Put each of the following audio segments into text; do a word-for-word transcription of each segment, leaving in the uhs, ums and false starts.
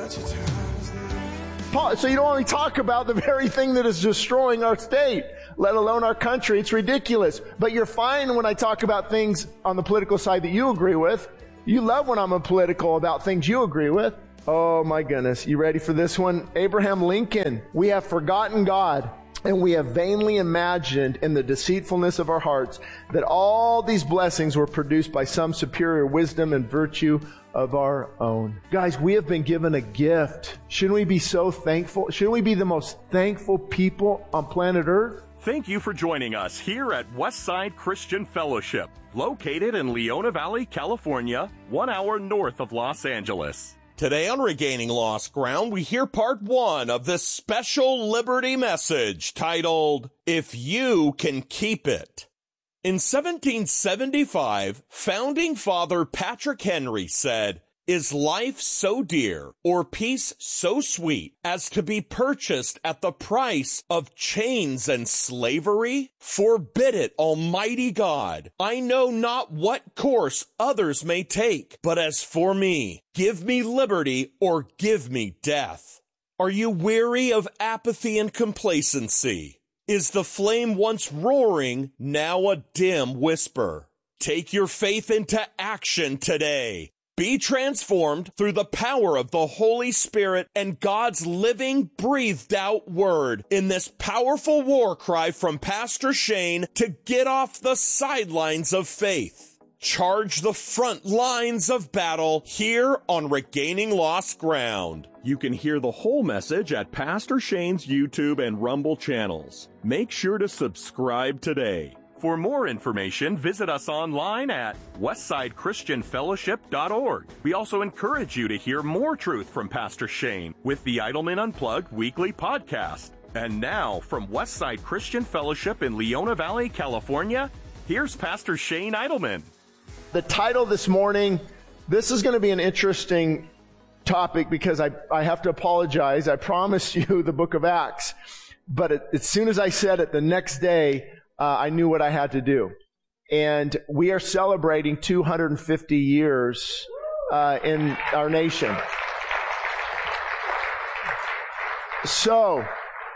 Paul, so you don't only talk about the very thing that is destroying our state, let alone our country. It's ridiculous. But you're fine when I talk about things on the political side that you agree with. You love when I'm political about things you agree with. Oh my goodness. You ready for this one? Abraham Lincoln. We have forgotten God, and we have vainly imagined in the deceitfulness of our hearts that all these blessings were produced by some superior wisdom and virtue of our own. Guys, we have been given a gift. Shouldn't we be so thankful? Shouldn't we be the most thankful people on planet Earth? Thank you for joining us here at Westside Christian Fellowship, located in Leona Valley, California, one hour north of Los Angeles. Today on Regaining Lost Ground, we hear part one of this special Liberty message titled, If You Can Keep It. In seventeen seventy-five, founding father Patrick Henry said, "Is life so dear or peace so sweet as to be purchased at the price of chains and slavery? Forbid it, Almighty God. I know not what course others may take, but as for me, give me liberty or give me death." Are you weary of apathy and complacency? Is the flame once roaring now a dim whisper? Take your faith into action today. Be transformed through the power of the Holy Spirit and God's living, breathed out word in this powerful war cry from Pastor Shane to get off the sidelines of faith. Charge the front lines of battle here on Regaining Lost Ground. You can hear the whole message at Pastor Shane's YouTube and Rumble channels. Make sure to subscribe today. For more information, visit us online at westside christian fellowship dot org. We also encourage you to hear more truth from Pastor Shane with the Idleman Unplugged weekly podcast. And now, from Westside Christian Fellowship in Leona Valley, California, here's Pastor Shane Idleman. The title this morning, this is going to be an interesting topic because I, I have to apologize. I promised you the book of Acts, but it, as soon as I said it the next day, uh, I knew what I had to do. And we are celebrating two hundred fifty years uh, in our nation. So,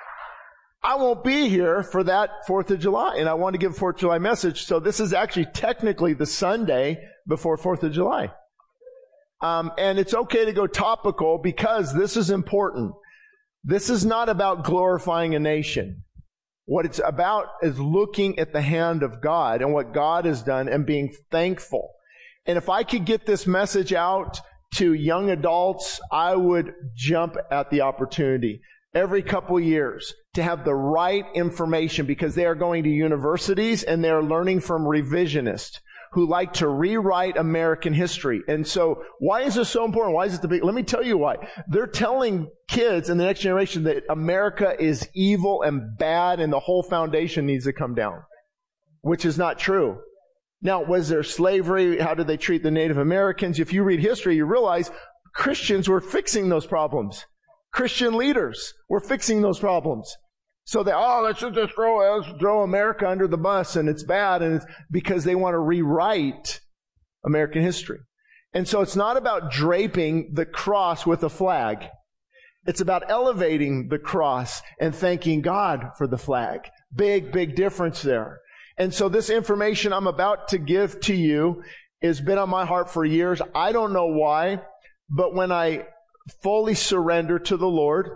I won't be here for that fourth of July, and I want to give a fourth of July message. So this is actually technically the Sunday before fourth of July. Um, and it's okay to go topical because this is important. This is not about glorifying a nation. What it's about is looking at the hand of God and what God has done and being thankful. And if I could get this message out to young adults, I would jump at the opportunity every couple years to have the right information because they are going to universities and they are learning from revisionists who like to rewrite American history. And so why is this so important? Why is it the big? Let me tell you why. They're telling kids in the next generation that America is evil and bad and the whole foundation needs to come down, which is not true. Now, was there slavery? How did they treat the Native Americans? If you read history, you realize Christians were fixing those problems. Christian leaders were fixing those problems. So they, oh, let's just throw, let's throw America under the bus and it's bad, and it's because they want to rewrite American history. And so it's not about draping the cross with a flag. It's about elevating the cross and thanking God for the flag. Big, big difference there. And so this information I'm about to give to you has been on my heart for years. I don't know why, but when I fully surrendered to the Lord,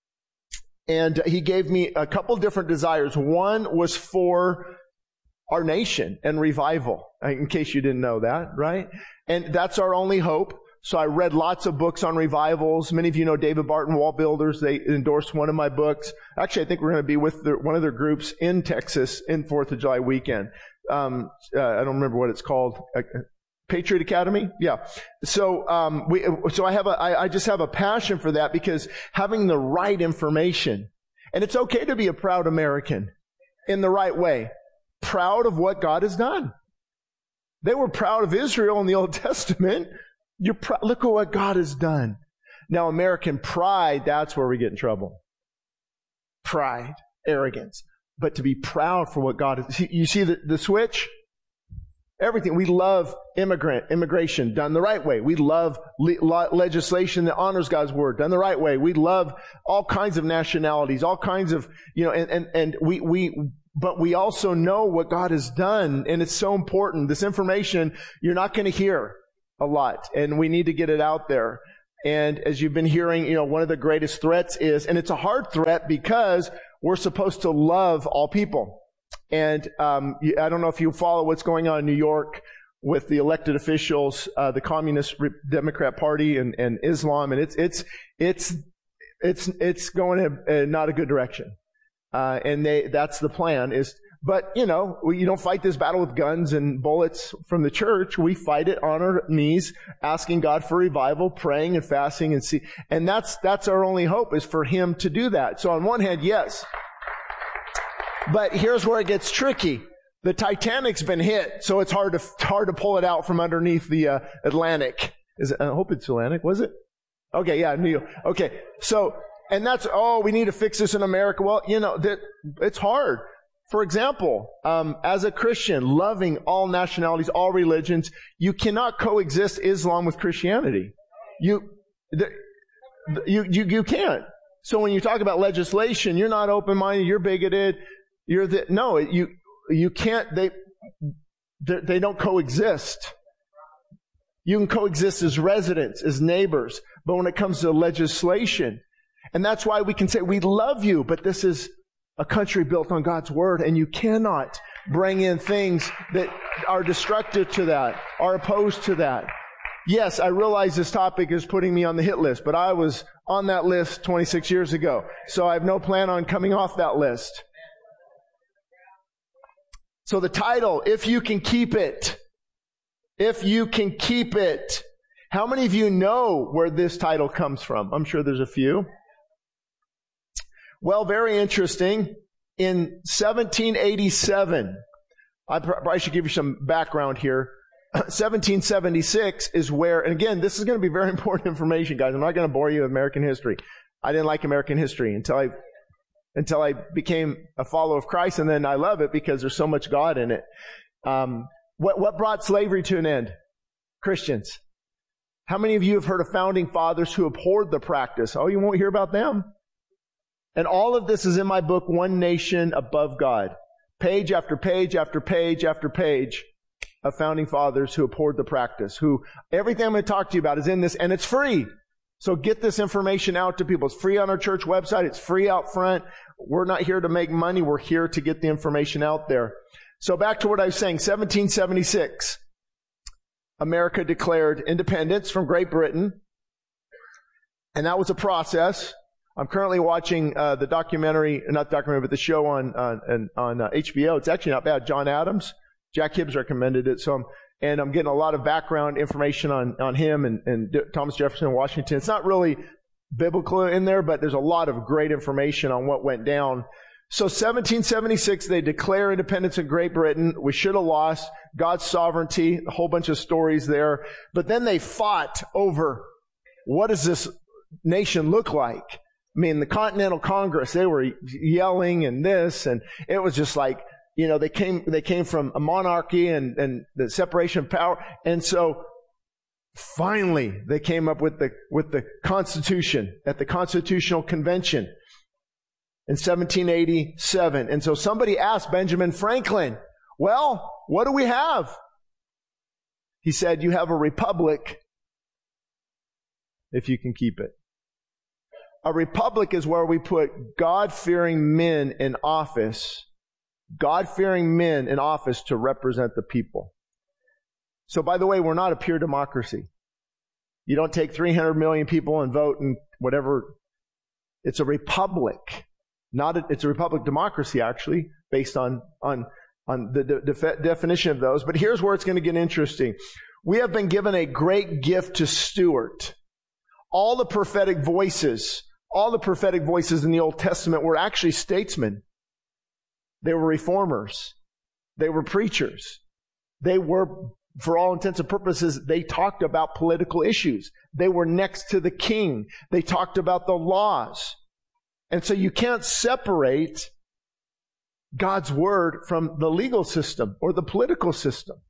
and He gave me a couple different desires. One was for our nation and revival, in case you didn't know that, right? And that's our only hope. So I read lots of books on revivals. Many of you know David Barton Wall Builders. They endorsed one of my books. Actually, I think we're going to be with their, one of their groups in Texas in fourth of July weekend. Um, uh, I don't remember what it's called. Uh, Patriot Academy? Yeah. So, um, we, so I have a, I, I just have a passion for that because having the right information, and it's okay to be a proud American in the right way. Proud of what God has done. They were proud of Israel in the Old Testament. You're pr- look at what God has done. Now, American pride, that's where we get in trouble. Pride, arrogance. But to be proud for what God is. You see the, the switch? Everything. We love immigrant, immigration done the right way. We love le- legislation that honors God's word done the right way. We love all kinds of nationalities, all kinds of, you know, and, and, and we, we, but we also know what God has done, and it's so important. This information you're not going to hear a lot, and we need to get it out there. And as you've been hearing, you know, one of the greatest threats is, and it's a hard threat because we're supposed to love all people. And um, I don't know if you follow what's going on in New York with the elected officials, uh, the Communist Democrat Party, and, and Islam, and it's it's it's it's it's going in uh, not a good direction. Uh, and they that's the plan is. But, you know, we, you don't fight this battle with guns and bullets from the church. We fight it on our knees, asking God for revival, praying and fasting and see. And that's, that's our only hope, is for Him to do that. So on one hand, yes. But here's where it gets tricky. The Titanic's been hit, so it's hard to, hard to pull it out from underneath the uh, Atlantic. Is it, I hope it's Atlantic, was it? Okay, yeah, New York. Okay, so, and that's, oh, we need to fix this in America. Well, you know, that it's hard. For example, um, as a Christian, loving all nationalities, all religions, you cannot coexist Islam with Christianity. You, the, you, you, you can't. So when you talk about legislation, you're not open-minded, you're bigoted, you're the, no, you, you can't, they, they don't coexist. You can coexist as residents, as neighbors, but when it comes to legislation, and that's why we can say, we love you, but this is a country built on God's word, and you cannot bring in things that are destructive to that, are opposed to that. Yes, I realize this topic is putting me on the hit list, but I was on that list twenty-six years ago, so I have no plan on coming off that list. So the title, If You Can Keep It. If You Can Keep It. How many of you know where this title comes from? I'm sure there's a few. Well, very interesting. In seventeen eighty-seven, I probably should give you some background here. seventeen seventy-six is where, and again, this is going to be very important information, guys. I'm not going to bore you with American history. I didn't like American history until I, until I became a follower of Christ, and then I love it because there's so much God in it. Um, what, what brought slavery to an end? Christians. How many of you have heard of founding fathers who abhorred the practice? Oh, you won't hear about them? And all of this is in my book, One Nation Above God. Page after page after page after page of founding fathers who abhorred the practice, who everything I'm going to talk to you about is in this, and it's free. So get this information out to people. It's free on our church website. It's free out front. We're not here to make money. We're here to get the information out there. So back to what I was saying, seventeen seventy-six, America declared independence from Great Britain. And that was a process. I'm currently watching uh, the documentary, not documentary, but the show on on, on uh, H B O. It's actually not bad. John Adams, Jack Hibbs recommended it. So, I'm, and I'm getting a lot of background information on on him and, and Thomas Jefferson in Washington. It's not really biblical in there, but there's a lot of great information on what went down. So, seventeen seventy-six, they declare independence in Great Britain. We should have lost. God's sovereignty, a whole bunch of stories there. But then they fought over what does this nation look like? I mean, the Continental Congress, they were yelling and this, and it was just like, you know, they came, they came from a monarchy and, and the separation of power. And so finally they came up with the, with the Constitution at the Constitutional Convention in seventeen eighty-seven. And so somebody asked Benjamin Franklin, well, what do we have? He said, you have a republic if you can keep it. A republic is where we put God-fearing men in office, God-fearing men in office to represent the people. So, by the way, we're not a pure democracy. You don't take three hundred million people and vote and whatever. It's a republic. Not a, it's a republic democracy, actually, based on, on, on the de- de- definition of those. But here's where it's going to get interesting. We have been given a great gift to steward. All the prophetic voices All the prophetic voices in the Old Testament were actually statesmen. They were reformers. They were preachers. They were, for all intents and purposes, they talked about political issues. They were next to the king. They talked about the laws. And so you can't separate God's word from the legal system or the political system.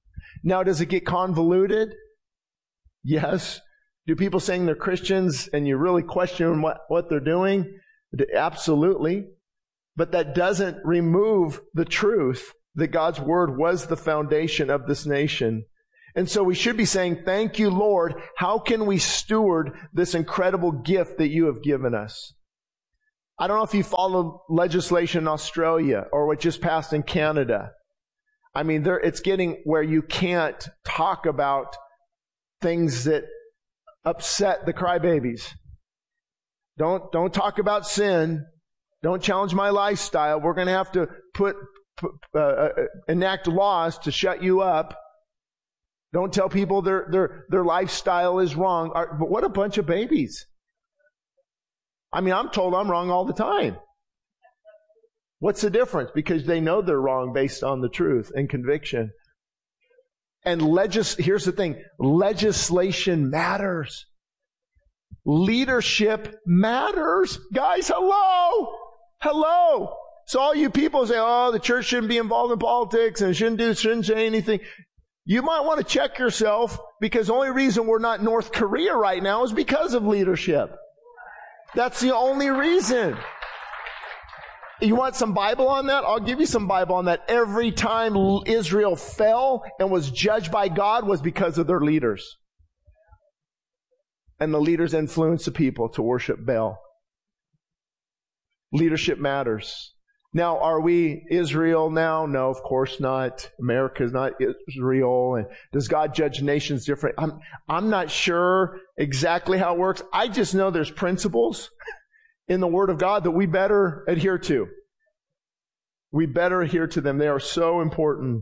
Now, does it get convoluted? Yes. Do people saying they're Christians and you really question what, what they're doing? Absolutely. But that doesn't remove the truth that God's Word was the foundation of this nation. And so we should be saying, thank you, Lord. How can we steward this incredible gift that you have given us? I don't know if you follow legislation in Australia or what just passed in Canada. I mean, there, it's getting where you can't talk about things that upset the crybabies. Don't, don't talk about sin. Don't challenge my lifestyle. We're going to have to put, put uh, enact laws to shut you up. Don't tell people their, their, their lifestyle is wrong. But what a bunch of babies. I mean, I'm told I'm wrong all the time. What's the difference? Because they know they're wrong based on the truth and conviction. And legis- here's the thing. Legislation matters. Leadership matters. Guys, hello! Hello! So all you people say, oh, the church shouldn't be involved in politics and shouldn't do, shouldn't say anything. You might want to check yourself, because the only reason we're not North Korea right now is because of leadership. That's the only reason. You want some Bible on that? I'll give you some Bible on that. Every time Israel fell and was judged by God was because of their leaders. And the leaders influenced the people to worship Baal. Leadership matters. Now, are we Israel now? No, of course not. America is not Israel. And does God judge nations different? I'm, I'm not sure exactly how it works. I just know there's principles in the Word of God that we better adhere to. We better adhere to them. They are so important.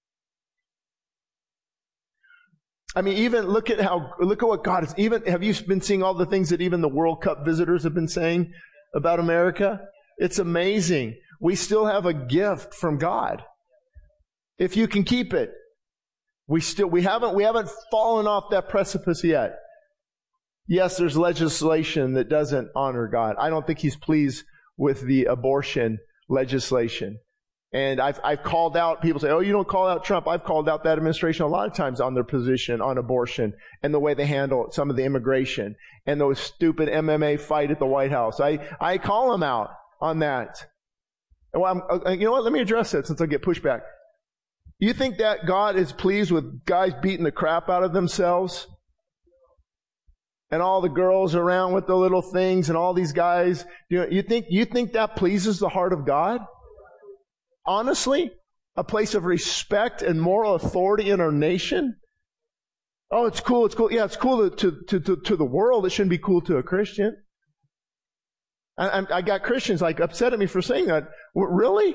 I mean, even look at how, look at what God is, even, have you been seeing all the things that even the World Cup visitors have been saying about America? It's amazing. We still have a gift from God. If you can keep it. We still, we haven't, we haven't fallen off that precipice yet. Yes, there's legislation that doesn't honor God. I don't think He's pleased with the abortion legislation. And I've, I've called out, people say, oh, you don't call out Trump. I've called out that administration a lot of times on their position on abortion and the way they handle some of the immigration and those stupid M M A fight at the White House. I, I call them out on that. Well, I'm, you know what? Let me address that since I get pushback. You think that God is pleased with guys beating the crap out of themselves? And all the girls around with the little things and all these guys? You know, you think, you think that pleases the heart of God? Honestly? A place of respect and moral authority in our nation? Oh, it's cool, it's cool. Yeah, it's cool to, to, to, to the world. It shouldn't be cool to a Christian. I, I got Christians like upset at me for saying that. Really?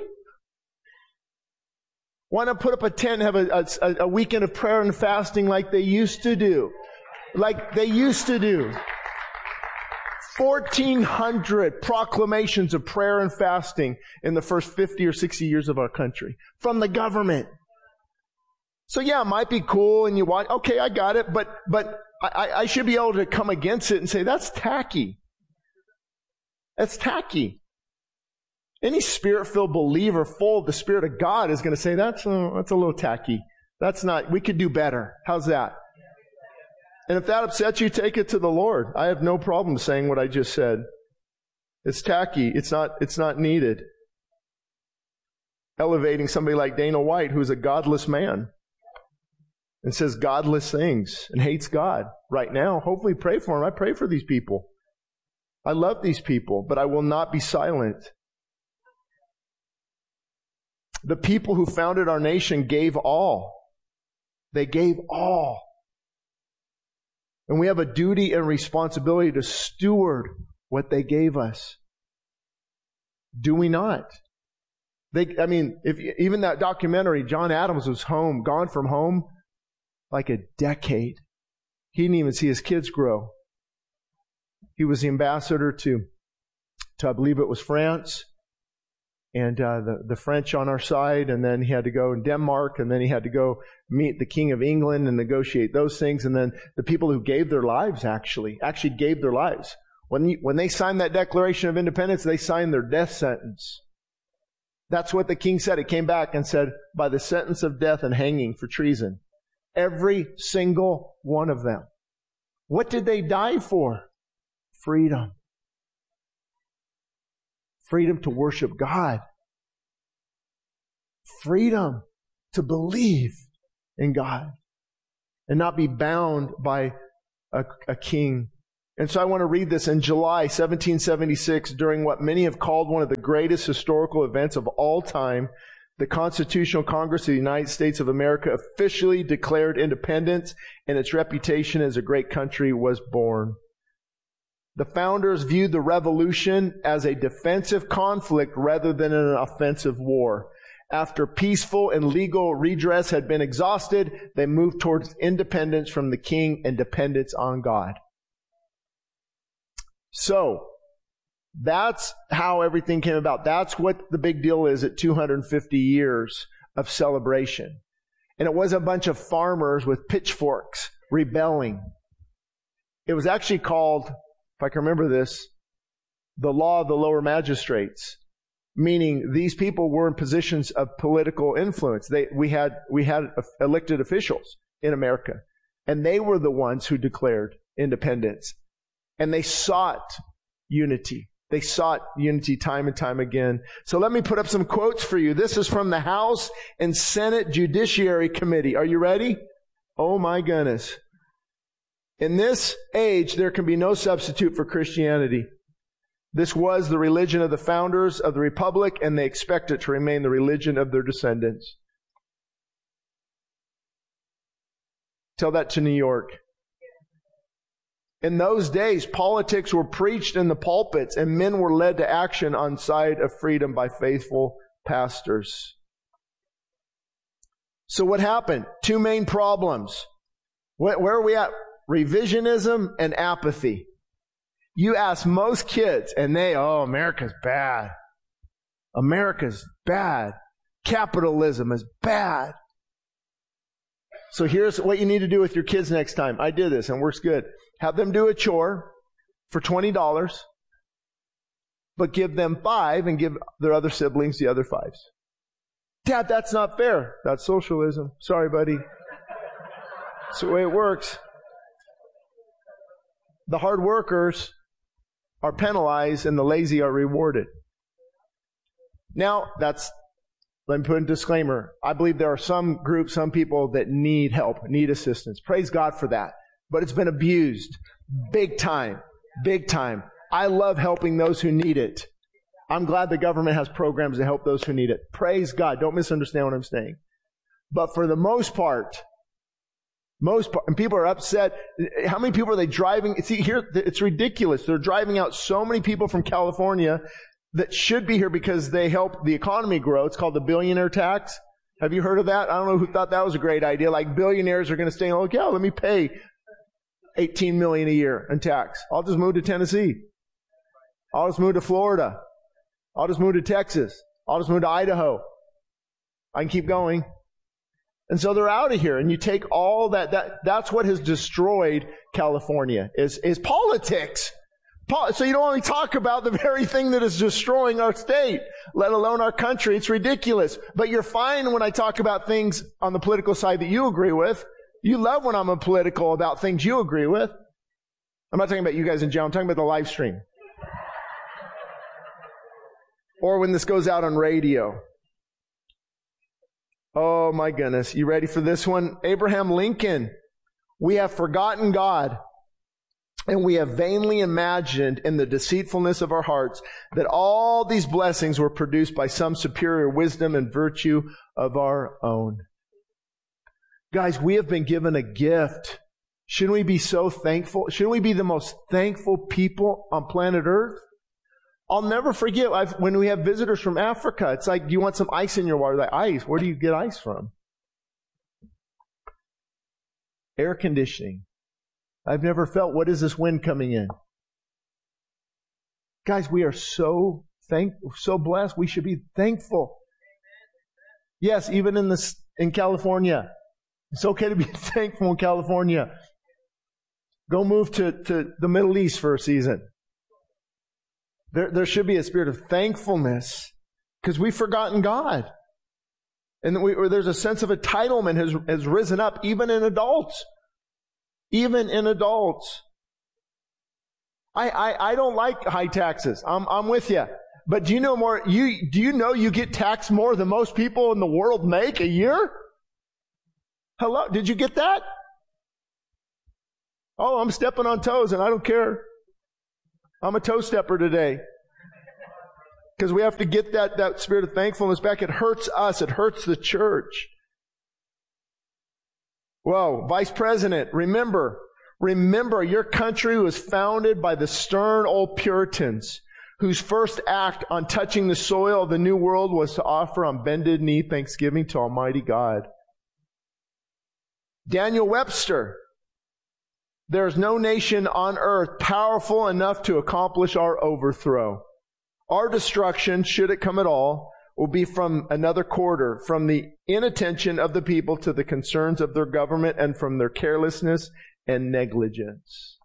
Why not put up a tent and have a, a, a weekend of prayer and fasting like they used to do? Like they used to do. fourteen hundred proclamations of prayer and fasting in the first fifty or sixty years of our country from the government. So yeah, it might be cool and you want, okay, I got it, but, but I, I should be able to come against it and say, that's tacky. That's tacky. Any Spirit-filled believer full of the Spirit of God is going to say, that's, uh, that's a little tacky. That's not, we could do better. How's that? And if that upsets you, take it to the Lord. I have no problem saying what I just said. It's tacky. It's not, it's not needed. Elevating somebody like Dana White, who's a godless man, and says godless things and hates God right now. Hopefully pray for him. I pray for these people. I love these people, but I will not be silent. The people who founded our nation gave all. They gave all. And we have a duty and responsibility to steward what they gave us. Do we not? They, I mean, if even that documentary, John Adams was home, gone from home, like a decade. He didn't even see his kids grow. He was the ambassador to, to I believe it was France, and uh, the, the French on our side, and then he had to go in Denmark, and then he had to go meet the King of England and negotiate those things, and then the people who gave their lives actually, actually gave their lives. When, you, when they signed that Declaration of Independence, they signed their death sentence. That's what the king said. He came back and said, by the sentence of death and hanging for treason. Every single one of them. What did they die for? Freedom. Freedom to worship God. Freedom to believe in God and not be bound by a, a king. And so I want to read this. In July seventeen seventy-six, during what many have called one of the greatest historical events of all time, the Constitutional Congress of the United States of America officially declared independence, and its reputation as a great country was born. The founders viewed the revolution as a defensive conflict rather than an offensive war. After peaceful and legal redress had been exhausted, they moved towards independence from the king and dependence on God. So, that's how everything came about. That's what the big deal is at two hundred fifty years of celebration. And it wasn't a bunch of farmers with pitchforks rebelling. It was actually called, if I can remember this, the law of the lower magistrates. Meaning these people were in positions of political influence. They, we had, we had elected officials in America. And they were the ones who declared independence. And they sought unity. They sought unity time and time again. So let me put up some quotes for you. This is from the House and Senate Judiciary Committee. Are you ready? Oh my goodness. In this age, there can be no substitute for Christianity. This was the religion of the founders of the Republic, and they expect it to remain the religion of their descendants. Tell that to New York. In those days, politics were preached in the pulpits, and men were led to action on side of freedom by faithful pastors. So what happened? Two main problems. Where are we at? Revisionism and apathy. You ask most kids, and they, oh, America's bad. America's bad. Capitalism is bad. So here's what you need to do with your kids next time. I did this, and it works good. Have them do a chore for twenty dollars, but give them five and give their other siblings the other fives. Dad, that's not fair. That's socialism. Sorry, buddy. That's the way it works. The hard workers are penalized and the lazy are rewarded. Now, that's, let me put a disclaimer. I believe there are some groups, some people that need help, need assistance. Praise God for that. But it's been abused. Big time. Big time. I love helping those who need it. I'm glad the government has programs to help those who need it. Praise God. Don't misunderstand what I'm saying. But for the most part, Most and people are upset. How many people are they driving? See, here, it's ridiculous. They're driving out so many people from California that should be here because they help the economy grow. It's called the billionaire tax. Have you heard of that? I don't know who thought that was a great idea. Like billionaires are going to stay and look, yeah, let me pay eighteen million dollars a year in tax. I'll just move to Tennessee. I'll just move to Florida. I'll just move to Texas. I'll just move to Idaho. I can keep going. And so they're out of here, and you take all that, that, that's what has destroyed California, is, is politics. So you don't only talk about the very thing that is destroying our state, let alone our country. It's ridiculous. But you're fine when I talk about things on the political side that you agree with. You love when I'm political about things you agree with. I'm not talking about you guys in jail. I'm talking about the live stream. Or when this goes out on radio. Oh my goodness. You ready for this one? Abraham Lincoln. We have forgotten God, and we have vainly imagined in the deceitfulness of our hearts that all these blessings were produced by some superior wisdom and virtue of our own. Guys, we have been given a gift. Shouldn't we be so thankful? Shouldn't we be the most thankful people on planet Earth? I'll never forget I've, when we have visitors from Africa. It's like, do you want some ice in your water? Like, ice? Where do you get ice from? Air conditioning. I've never felt, what is this wind coming in? Guys, we are so thankful, so blessed. We should be thankful. Yes, even in this, in California. It's okay to be thankful in California. Go move to, to the Middle East for a season. There, there should be a spirit of thankfulness because we've forgotten God. And we, or there's a sense of entitlement has, has risen up even in adults. Even in adults. I, I, I don't like high taxes. I'm, I'm with you. But do you know more, you, do you know you get taxed more than most people in the world make a year? Hello? Did you get that? Oh, I'm stepping on toes and I don't care. I'm a toe stepper today. Because we have to get that, that spirit of thankfulness back. It hurts us. It hurts the church. Whoa, Vice President, remember, remember your country was founded by the stern old Puritans whose first act on touching the soil of the New World was to offer on bended knee thanksgiving to Almighty God. Daniel Webster, there is no nation on earth powerful enough to accomplish our overthrow. Our destruction, should it come at all, will be from another quarter, from the inattention of the people to the concerns of their government and from their carelessness and negligence.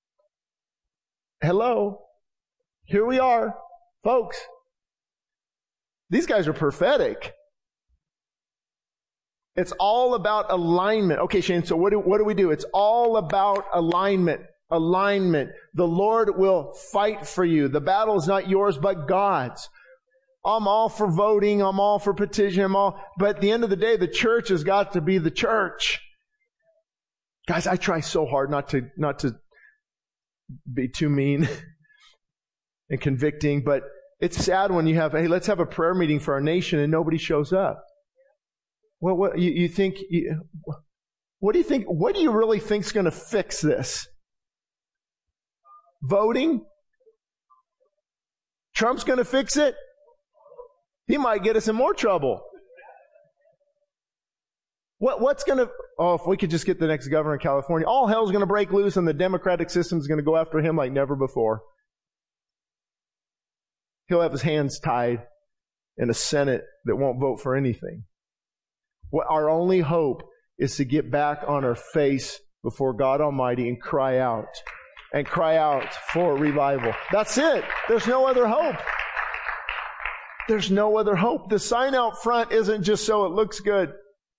Hello. Here we are, folks. These guys are prophetic. It's all about alignment. Okay, Shane, so what do, what do we do? It's all about alignment. Alignment. The Lord will fight for you. The battle is not yours, but God's. I'm all for voting. I'm all for petition. I'm all, but at the end of the day, the church has got to be the church. Guys, I try so hard not to, not to be too mean and convicting, but it's sad when you have, hey, let's have a prayer meeting for our nation and nobody shows up. Well, what, you, you think, you, what do you think, what do you really think is going to fix this? Voting? Trump's going to fix it? He might get us in more trouble. What, what's going to, oh, if we could just get the next governor in California, all hell's going to break loose and the democratic system is going to go after him like never before. He'll have his hands tied in a Senate that won't vote for anything. What, our only hope is to get back on our face before God Almighty and cry out. And cry out for revival. That's it. There's no other hope. There's no other hope. The sign out front isn't just so it looks good.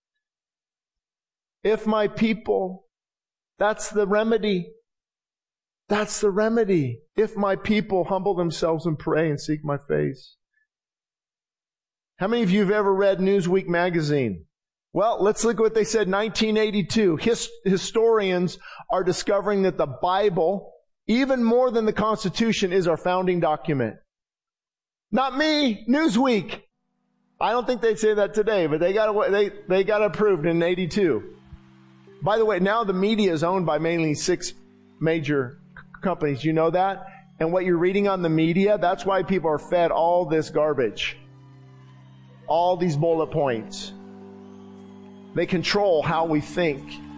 If my people, that's the remedy. That's the remedy. If my people humble themselves and pray and seek my face. How many of you have ever read Newsweek magazine? Well, let's look at what they said. nineteen eighty-two. His, historians are discovering that the Bible, even more than the Constitution, is our founding document. Not me, Newsweek. I don't think they'd say that today, but they got they they got approved in eighty-two. By the way, now the media is owned by mainly six major companies. You know that? And what you're reading on the media, that's why people are fed all this garbage. All these bullet points. They control how we think.